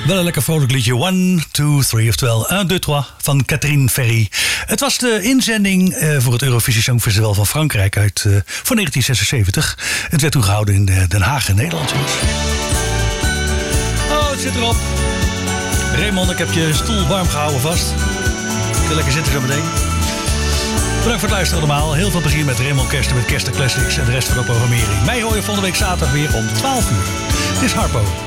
Wel een lekker vrolijk liedje. 1, 2, 3, oftewel 1, 2, 3 van Catherine Ferry. Het was de inzending voor het Eurovisie Songfestival van Frankrijk voor 1976. Het werd toen gehouden in Den Haag in Nederland. Oh, het zit erop. Raymond, ik heb je stoel warm gehouden vast. Ik wil lekker zitten zo meteen. Bedankt voor het luisteren allemaal. Heel veel plezier met Raymond Kersten, met Kersten Classics en de rest van de programmering. Mij hoor je volgende week zaterdag weer om 12 uur. Dit is Harpo.